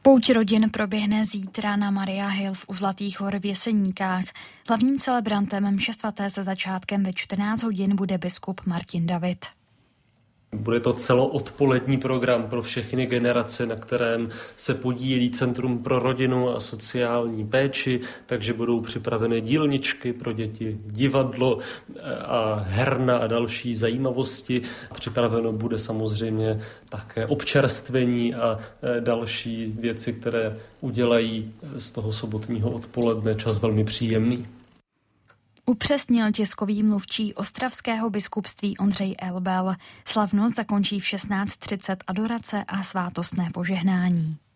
Pouť rodin proběhne zítra na Maria Hill v Zlatých Hor v Jeseníkách. Hlavním celebrantem mše svaté se začátkem ve 14 hodin bude biskup Martin David. Bude to celoodpolední program pro všechny generace, na kterém se podílí Centrum pro rodinu a sociální péči, takže budou připraveny dílničky pro děti, divadlo a herna a další zajímavosti. Připraveno bude samozřejmě také občerstvení a další věci, které udělají z toho sobotního odpoledne čas velmi příjemný. Upřesnil tiskový mluvčí ostravského biskupství Ondřej Elbel. Slavnost zakončí v 16:30 adorace a svátostné požehnání.